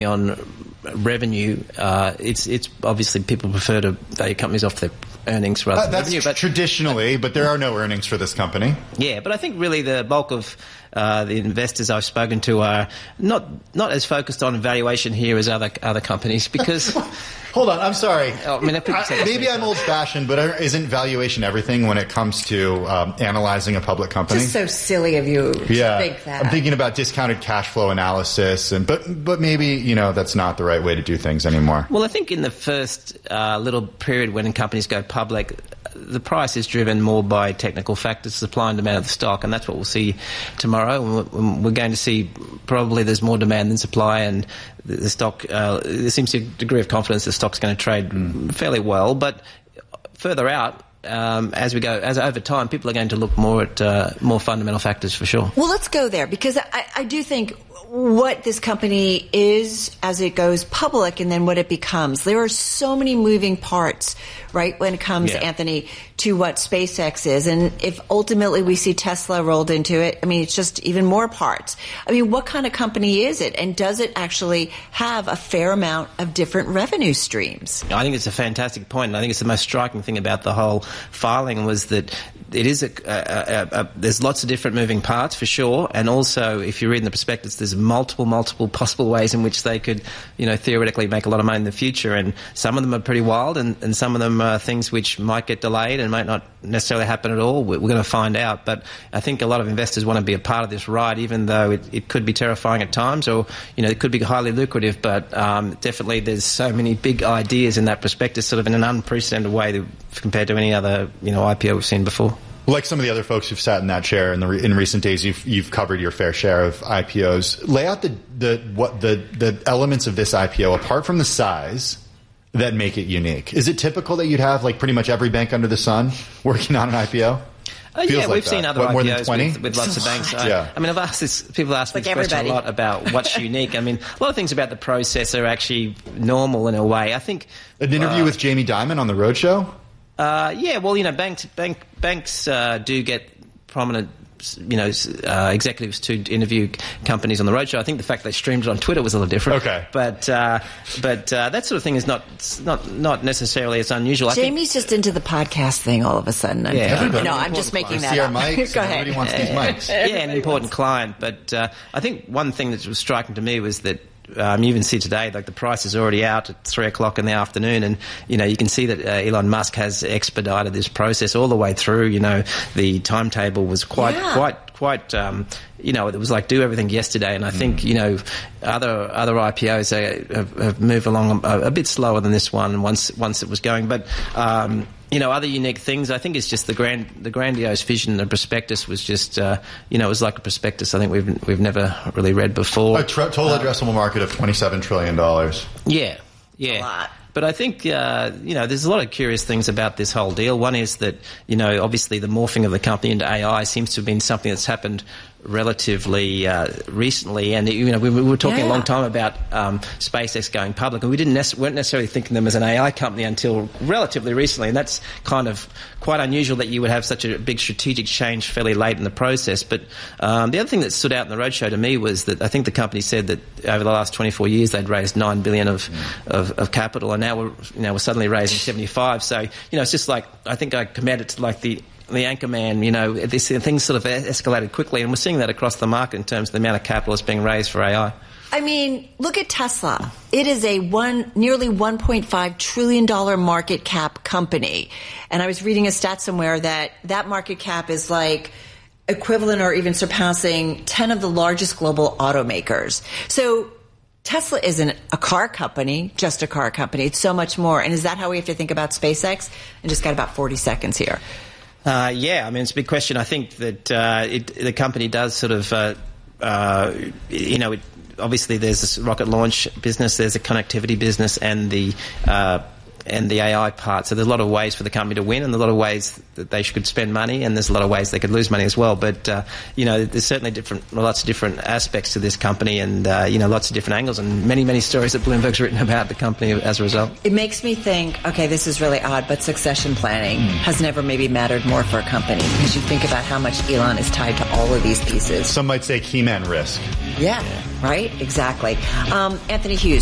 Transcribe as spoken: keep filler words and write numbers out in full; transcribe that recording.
on revenue, uh, it's it's obviously people prefer to value companies off their earnings rather uh, than that's revenue. But traditionally, but there are no earnings for this company. Yeah, but I think really the bulk of uh, the investors I've spoken to are not not as focused on valuation here as other other companies because. Hold on, I'm sorry. Oh, I mean, I, maybe I'm old-fashioned, but isn't valuation everything when it comes to um, analyzing a public company? Just so silly of you to yeah. think that. I'm thinking about discounted cash flow analysis, and but but maybe you know that's not the right way to do things anymore. Well, I think in the first uh, little period when companies go public, the price is driven more by technical factors, supply and demand of the stock, and that's what we'll see tomorrow. We're going to see probably there's more demand than supply, and the stock, uh, there seems to be a degree of confidence the stock's going to trade mm. fairly well. But further out, um, as we go, as over time, people are going to look more at uh, more fundamental factors for sure. Well, let's go there because I, I do think what this company is as it goes public and then what it becomes. There are so many moving parts, right, when it comes, yeah. Anthony, to what SpaceX is. And if ultimately we see Tesla rolled into it, I mean, it's just even more parts. I mean, what kind of company is it? And does it actually have a fair amount of different revenue streams? I think it's a fantastic point, and I think it's the most striking thing about the whole filing was that it is a, a, a, a there's lots of different moving parts for sure, and also if you read in the prospectus, there's multiple, multiple possible ways in which they could, you know, theoretically make a lot of money in the future, and some of them are pretty wild, and, and some of them are things which might get delayed and might not necessarily happen at all. We're, we're going to find out, but I think a lot of investors want to be a part of this ride, even though it, it could be terrifying at times, or you know, it could be highly lucrative. But um, definitely, there's so many big ideas in that prospectus, sort of in an unprecedented way that, compared to any other, you know, I P O we've seen before. Like some of the other folks who've sat in that chair in the re- in recent days, you've you've covered your fair share of I P Os. Lay out the the what the the elements of this I P O apart from the size that make it unique. Is it typical that you'd have like pretty much every bank under the sun working on an I P O? Uh, yeah, like we've that. seen other what, more I P Os than with, with lots of banks. I, yeah. I mean, I've asked this. People ask like this question everybody. a lot about what's unique. I mean, a lot of things about the process are actually normal in a way. I think an interview uh, with Jamie Dimon on the Roadshow. Uh, yeah, well, you know, banks bank, banks uh, do get prominent, you know, uh, executives to interview companies on the roadshow. I think the fact they streamed it on Twitter was a little different. Okay, but uh, but uh, that sort of thing is not not not necessarily as unusual. Jamie's I think, just into the podcast thing all of a sudden. I'm yeah, thinking, no, I'm just making that see up. Our mics, Go ahead. Everybody wants these mics. Yeah, an important client. But uh, I think one thing that was striking to me was that. Um, you even see today, like the price is already out at three o'clock in the afternoon, and you know you can see that uh, Elon Musk has expedited this process all the way through. You know, the timetable was quite, yeah. quite, quite. Um, you know, it was like do everything yesterday, and I think you know other other I P Os uh, have, have moved along a, a bit slower than this one once once it was going, but. Um, You know, other unique things. I think it's just the grand, the grandiose vision. The prospectus was just, uh, you know, it was like a prospectus I think we've we've never really read before. A tr- total addressable market of twenty-seven trillion dollars. Yeah, yeah. A lot. But I think, uh, you know, there's a lot of curious things about this whole deal. One is that, you know, obviously the morphing of the company into A I seems to have been something that's happened relatively uh, recently, and you know we, we were talking yeah. a long time about um, SpaceX going public, and we didn't nec- weren't necessarily thinking them as an A I company until relatively recently, and that's kind of quite unusual that you would have such a big strategic change fairly late in the process. But um, the other thing that stood out in the roadshow to me was that I think the company said that over the last twenty-four years they'd raised nine billion of, mm. of of capital, and now we're you know we're suddenly raising seventy-five. So you know it's just like I think I compared it to like the. The anchor man, you know, this things sort of escalated quickly, and we're seeing that across the market in terms of the amount of capital that's being raised for A I. I mean, look at Tesla. It is a one nearly one point five trillion dollars market cap company. And I was reading a stat somewhere that that market cap is like equivalent or even surpassing ten of the largest global automakers. So Tesla isn't a car company, just a car company. It's so much more. And is that how we have to think about SpaceX? I just got about forty seconds here. Uh, yeah, I mean, it's a big question. I think that uh, it, the company does sort of, uh, uh, you know, it, obviously there's this rocket launch business, there's a connectivity business, and the uh, and the A I part. So there's a lot of ways for the company to win, and a lot of ways that they should spend money, and there's a lot of ways they could lose money as well. But uh, you know, there's certainly different, lots of different aspects to this company, and uh, you know, lots of different angles, and many, many stories that Bloomberg's written about the company as a result. It makes me think, okay, this is really odd, but succession planning mm. has never maybe mattered more for a company, because you think about how much Elon is tied to all of these pieces. Some might say key man risk. Yeah, right? Exactly. Um, Anthony Hughes.